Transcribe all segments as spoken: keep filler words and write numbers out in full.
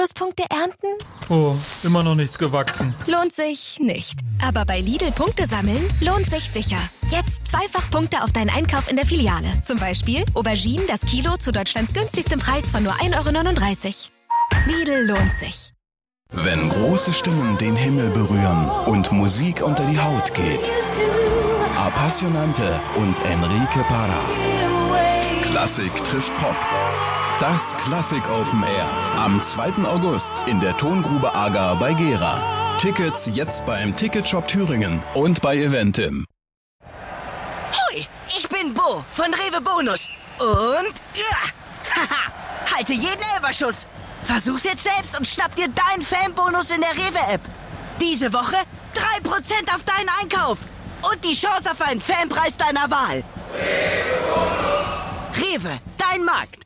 Bonuspunkte ernten? Oh, immer noch nichts gewachsen. Lohnt sich nicht. Aber bei Lidl Punkte sammeln lohnt sich sicher. Jetzt zweifach Punkte auf deinen Einkauf in der Filiale. Zum Beispiel Auberginen das Kilo zu Deutschlands günstigstem Preis von nur ein Euro neununddreißig. Lidl lohnt sich. Wenn große Stimmen den Himmel berühren und Musik unter die Haut geht. Appassionante und Enrique Parra. Klassik trifft Pop. Das Klassik Open Air am zweiten August in der Tongrube Ager bei Gera. Tickets jetzt beim Ticketshop Thüringen und bei Eventim. Hui, ich bin Bo von Rewe Bonus. Und ja, haha, halte jeden Elferschuss. Versuch's jetzt selbst und schnapp dir deinen Fanbonus in der Rewe-App. Diese Woche drei Prozent auf deinen Einkauf. Und die Chance auf einen Fanpreis deiner Wahl. Rewe, dein Markt.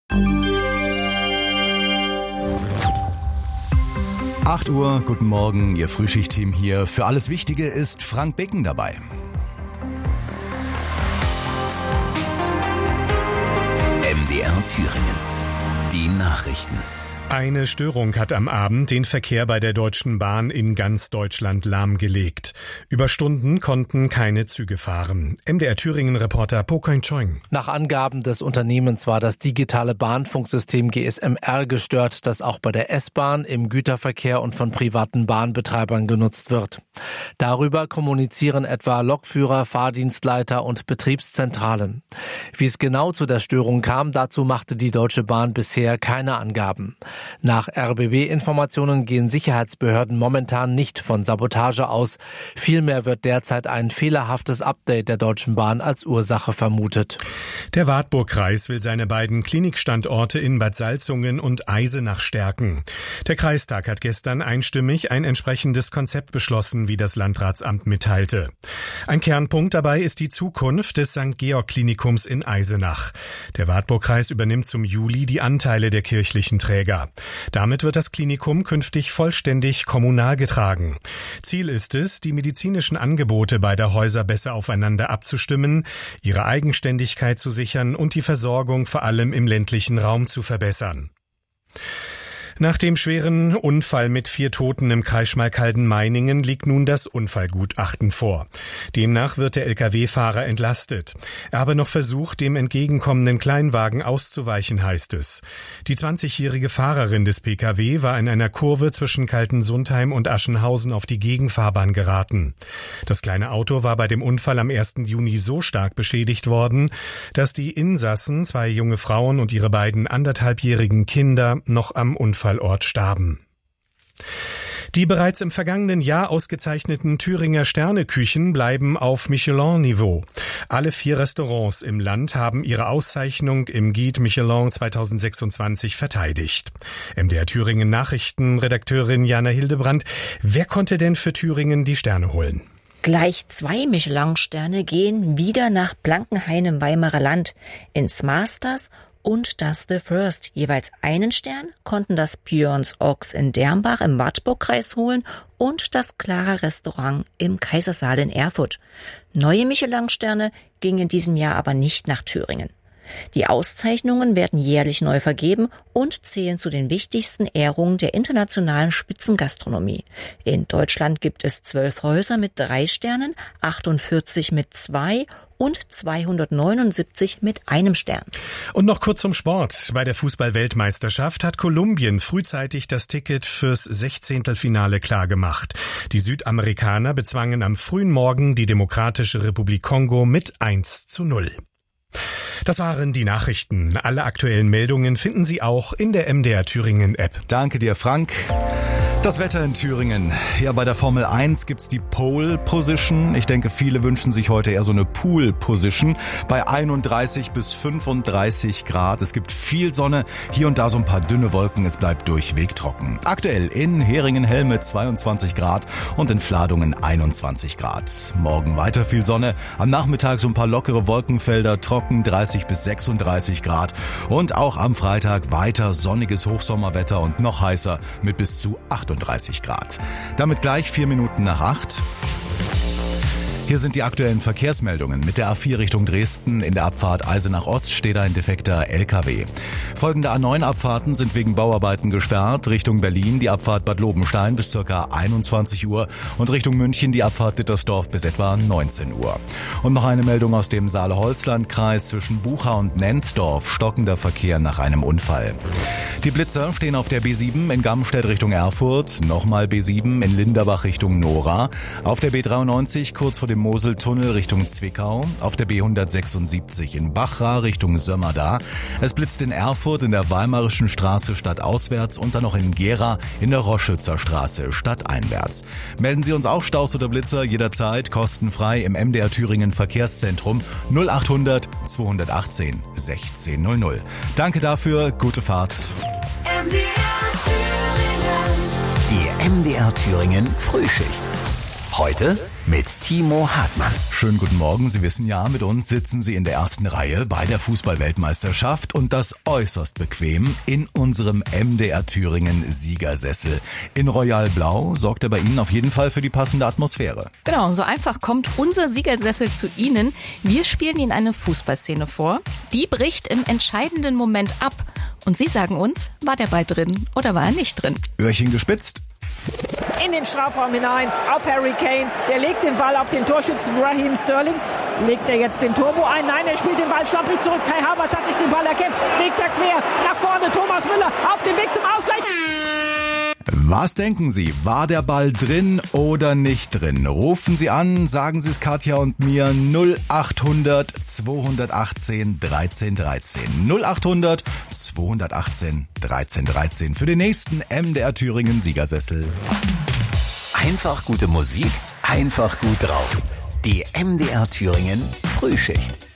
acht Uhr, guten Morgen, Ihr Frühschichtteam hier. Für alles Wichtige ist Frank Becken dabei. M D R Thüringen. Die Nachrichten. Eine Störung hat am Abend den Verkehr bei der Deutschen Bahn in ganz Deutschland lahmgelegt. Über Stunden konnten keine Züge fahren. M D R Thüringen-Reporter Po Keun-Choing. Nach Angaben des Unternehmens war das digitale Bahnfunksystem G S M R gestört, das auch bei der S-Bahn, im Güterverkehr und von privaten Bahnbetreibern genutzt wird. Darüber kommunizieren etwa Lokführer, Fahrdienstleiter und Betriebszentralen. Wie es genau zu der Störung kam, dazu machte die Deutsche Bahn bisher keine Angaben. Nach R B B-Informationen gehen Sicherheitsbehörden momentan nicht von Sabotage aus. Vielmehr wird derzeit ein fehlerhaftes Update der Deutschen Bahn als Ursache vermutet. Der Wartburgkreis will seine beiden Klinikstandorte in Bad Salzungen und Eisenach stärken. Der Kreistag hat gestern einstimmig ein entsprechendes Konzept beschlossen, wie das Landratsamt mitteilte. Ein Kernpunkt dabei ist die Zukunft des Sankt Georg Klinikums in Eisenach. Der Wartburgkreis übernimmt zum Juli die Anteile der kirchlichen Träger. Damit wird das Klinikum künftig vollständig kommunal getragen. Ziel ist es, die medizinischen Angebote beider Häuser besser aufeinander abzustimmen, ihre Eigenständigkeit zu sichern und die Versorgung vor allem im ländlichen Raum zu verbessern. Nach dem schweren Unfall mit vier Toten im Kreis Schmalkalden-Meiningen liegt nun das Unfallgutachten vor. Demnach wird der L K W-Fahrer entlastet. Er habe noch versucht, dem entgegenkommenden Kleinwagen auszuweichen, heißt es. Die zwanzigjährige Fahrerin des P K W war in einer Kurve zwischen Kaltensundheim und Aschenhausen auf die Gegenfahrbahn geraten. Das kleine Auto war bei dem Unfall am ersten Juni so stark beschädigt worden, dass die Insassen, zwei junge Frauen und ihre beiden anderthalbjährigen Kinder, noch am Unfall Ort starben. Die bereits im vergangenen Jahr ausgezeichneten Thüringer Sterneküchen bleiben auf Michelin-Niveau. Alle vier Restaurants im Land haben ihre Auszeichnung im Guide Michelin zweitausendsechsundzwanzig verteidigt. M D R Thüringen Nachrichtenredakteurin Jana Hildebrandt, wer konnte denn für Thüringen die Sterne holen? Gleich zwei Michelin-Sterne gehen wieder nach Blankenhain im Weimarer Land, ins Masters und das The First. Jeweils einen Stern konnten das Björns Ochs in Dernbach im Wartburgkreis holen und das Clara Restaurant im Kaisersaal in Erfurt. Neue Michelin-Sterne gingen in diesem Jahr aber nicht nach Thüringen. Die Auszeichnungen werden jährlich neu vergeben und zählen zu den wichtigsten Ehrungen der internationalen Spitzengastronomie. In Deutschland gibt es zwölf Häuser mit drei Sternen, achtundvierzig mit zwei und zweihundertneunundsiebzig mit einem Stern. Und noch kurz zum Sport. Bei der Fußball-Weltmeisterschaft hat Kolumbien frühzeitig das Ticket fürs Sechzehntelfinale klargemacht. Die Südamerikaner bezwangen am frühen Morgen die Demokratische Republik Kongo mit eins zu null. Das waren die Nachrichten. Alle aktuellen Meldungen finden Sie auch in der M D R Thüringen App. Danke dir, Frank. Das Wetter in Thüringen. Ja, bei der Formel eins gibt's die Pole Position. Ich denke, viele wünschen sich heute eher so eine Pool Position. Bei einunddreißig bis fünfunddreißig Grad. Es gibt viel Sonne, hier und da so ein paar dünne Wolken. Es bleibt durchweg trocken. Aktuell in Heringen-Helme zweiundzwanzig Grad und in Fladungen einundzwanzig Grad. Morgen weiter viel Sonne. Am Nachmittag so ein paar lockere Wolkenfelder, trocken dreißig bis sechsunddreißig Grad. Und auch am Freitag weiter sonniges Hochsommerwetter und noch heißer mit bis zu achtunddreißig Grad. Damit gleich vier Minuten nach acht. Hier sind die aktuellen Verkehrsmeldungen. Mit der A vier Richtung Dresden in der Abfahrt Eisenach-Ost steht ein defekter L K W. Folgende A neun Abfahrten sind wegen Bauarbeiten gesperrt. Richtung Berlin die Abfahrt Bad Lobenstein bis ca. einundzwanzig Uhr und Richtung München die Abfahrt Dittersdorf bis etwa neunzehn Uhr. Und noch eine Meldung aus dem Saale-Holzland-Kreis. Zwischen Bucha und Nensdorf stockender Verkehr nach einem Unfall. Die Blitzer stehen auf der B sieben in Gamstedt Richtung Erfurt, nochmal B sieben in Linderbach Richtung Nora, auf der B dreiundneunzig kurz vor dem Moseltunnel Richtung Zwickau, auf der B hundertsechsundsiebzig in Bachra Richtung Sömmerda. Es blitzt in Erfurt in der Weimarischen Straße stadtauswärts und dann noch in Gera in der Roschützer Straße stadteinwärts. Melden Sie uns auch Staus oder Blitzer jederzeit kostenfrei im M D R Thüringen Verkehrszentrum null acht hundert zweihundertachtzehn sechzehn null null. Danke dafür, gute Fahrt. M D R Thüringen. Die M D R Thüringen Frühschicht. Heute mit Timo Hartmann. Schönen guten Morgen. Sie wissen ja, mit uns sitzen Sie in der ersten Reihe bei der Fußball-Weltmeisterschaft und das äußerst bequem in unserem M D R Thüringen Siegersessel. In Royal Blau sorgt er bei Ihnen auf jeden Fall für die passende Atmosphäre. Genau, so einfach kommt unser Siegersessel zu Ihnen. Wir spielen Ihnen eine Fußballszene vor. Die bricht im entscheidenden Moment ab. Und Sie sagen uns, war der Ball drin oder war er nicht drin? Öhrchen gespitzt. In den Strafraum hinein auf Harry Kane. Der legt den Ball auf den Torschützen Raheem Sterling. Legt er jetzt den Turbo ein? Nein, er spielt den Ball schlampig zurück. Kai Havertz hat sich den Ball erkämpft. Legt er quer nach vorne. Thomas Müller auf dem Weg zum Ausgleich. Was denken Sie? War der Ball drin oder nicht drin? Rufen Sie an, sagen Sie es Katja und mir null acht hundert zweihundertachtzehn dreizehn dreizehn. null acht hundert zweihundertachtzehn dreizehn dreizehn für den nächsten M D R Thüringen Siegersessel. Einfach gute Musik, einfach gut drauf. Die M D R Thüringen Frühschicht.